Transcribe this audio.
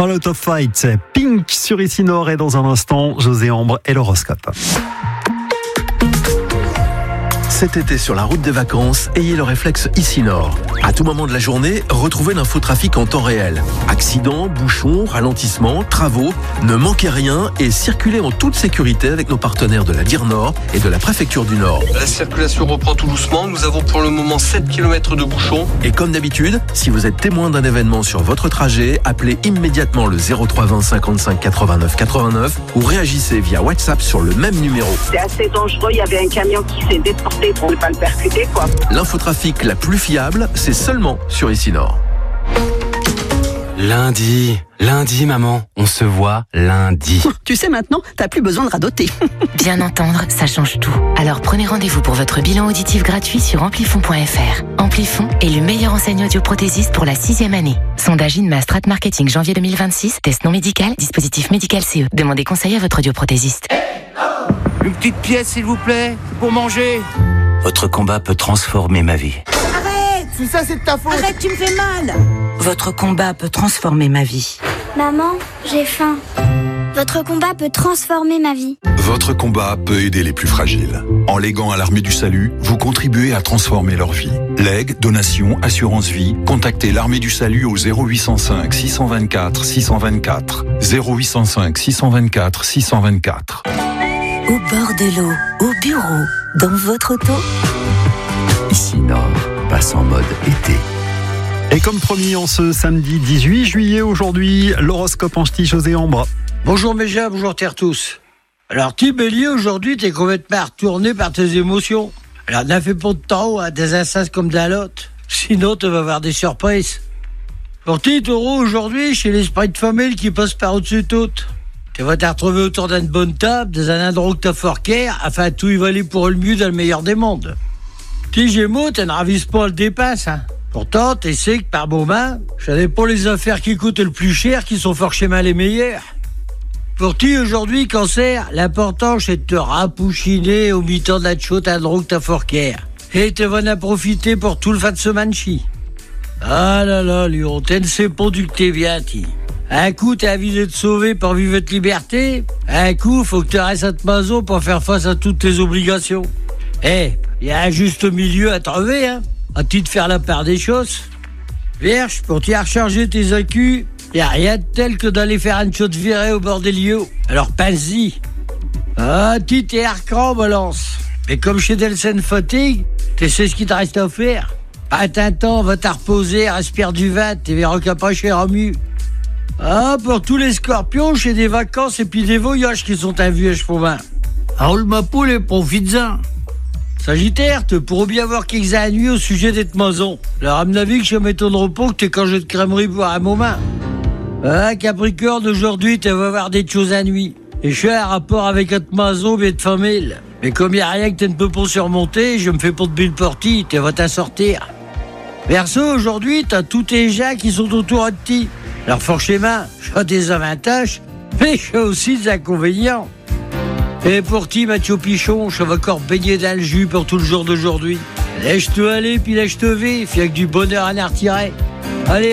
Out of Fight, Pink sur Ici Nord et dans un instant, José Ambre et l'horoscope. Cet été sur la route des vacances, ayez le réflexe Ici Nord. À tout moment de la journée, retrouvez l'infotrafic en temps réel. Accidents, bouchons, ralentissements, travaux, ne manquez rien et circulez en toute sécurité avec nos partenaires de la DIR Nord et de la préfecture du Nord. La circulation reprend tout doucement. Nous avons pour le moment 7 km de bouchons. Et comme d'habitude, si vous êtes témoin d'un événement sur votre trajet, appelez immédiatement le 03 20 55 89 89 ou réagissez via WhatsApp sur le même numéro. C'est assez dangereux, il y avait un camion qui s'est déporté pour ne pas le percuter, quoi. L'infotrafic la plus fiable, c'est seulement sur Ici Nord. Lundi, maman, on se voit lundi. Tu sais maintenant, t'as plus besoin de radoter. Bien entendre, ça change tout. Alors prenez rendez-vous pour votre bilan auditif gratuit sur amplifon.fr. Amplifon est le meilleur enseigne audioprothésiste pour la 6e année. Sondage INMA Strat Marketing janvier 2026, test non médical, dispositif médical CE. Demandez conseil à votre audioprothésiste. Une petite pièce s'il vous plaît, pour manger. Votre combat peut transformer ma vie. Arrête! Si ça c'est de ta faute. Arrête, tu me fais mal! Votre combat peut transformer ma vie. Maman, j'ai faim. Votre combat peut transformer ma vie. Votre combat peut aider les plus fragiles. En léguant à l'Armée du Salut, vous contribuez à transformer leur vie. Legs, donations, assurance vie, contactez l'Armée du Salut au 0805 624 624. 0805 624 624. Au bord de l'eau, au bureau, dans votre auto. Ici Nord passe en mode été. Et comme promis, en ce samedi 18 juillet, aujourd'hui, l'horoscope en ch'ti, José Ambre. Bonjour mes gens, bonjour terre tous. Alors, petit bélier, aujourd'hui, t'es complètement retourné par tes émotions. Alors, n'en fais pas de temps à des instances comme d'un lot. Sinon, tu vas avoir des surprises. Pour petit taureau, aujourd'hui, chez l'esprit de famille qui passe par au-dessus de tout. Tu vas te retrouver autour d'une bonne table, dans un endroit où t'as fort care, afin de tout y valer pour le mieux dans le meilleur des mondes. Petit gémeaux, tu ne ravises pas le dépasse, hein. Pourtant, tu sais que par moment, ce n'est pas les affaires qui coûtent le plus cher qui sont forcément les meilleures. Pour qui aujourd'hui, cancer, l'important c'est de te rapouchiner au mi-temps de la chaude à drogue ta forquère. Et tu vas en profiter pour tout le fin de semaine chi. Ah là là, Lyon, t'es ne sais pas du que t'es bien, ti. Un coup, t'es avisé de sauver pour vivre votre liberté. Un coup, faut que tu restes à te maison pour faire face à toutes tes obligations. Il y a un juste milieu à trouver, hein. À-t-il de faire la part des choses? Vierge, pour t'y recharger tes accus, y a rien de tel que d'aller faire une chaude virée au bord des lieux. Alors pense-y. Ah, t'es cran, balance. Mais comme chez Delsen Fatigue, tu sais ce qu'il te reste à faire. Pas un temps, va t'en reposer, respire du vin, t'es verras qu'après chez Ramu. Ah, pour tous les scorpions, j'ai des vacances et puis des voyages qui sont un vieux chemin. Roule ma poule et profites-en. Sagittaire, tu pourras bien voir qu'ils a nuit au sujet d'être maison. Alors, à mon avis, que je m'étonnerai pas que t'es quand je te crèmerai pour un moment. Ah, Capricorne, aujourd'hui, tu vas avoir des choses à nuit. Et je suis un rapport avec notre maison et de famille. Mais comme y a rien que tu ne peux pas surmonter, je me fais pas de bille portie, tu vas t'en sortir. Verseau, aujourd'hui, t'as tous tes gens qui sont autour de ti. Alors, forcément, j'ai des avantages, mais j'ai aussi des inconvénients. Et pour ti, Mathieu Pichon, je vais encore baigner dans le jus pour tout le jour d'aujourd'hui. Lèche-toi aller, puis lèche-toi vif, il y a que du bonheur à en retirer. Allez.